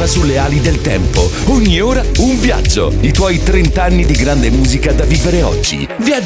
sulle ali del tempo. Ogni ora un viaggio. I tuoi 30 anni di grande musica da vivere oggi. Viaggia